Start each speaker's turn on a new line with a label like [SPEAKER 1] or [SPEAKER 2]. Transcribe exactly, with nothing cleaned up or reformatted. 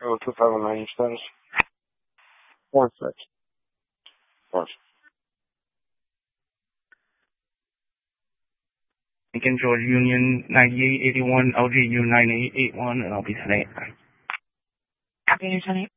[SPEAKER 1] Oh, two five nine status.
[SPEAKER 2] One six.
[SPEAKER 1] One.
[SPEAKER 3] Lincoln, Georgia Union ninety-eight eighty-one, L G U nine eight eight one, and I'll be tonight.
[SPEAKER 4] Copy, Lieutenant.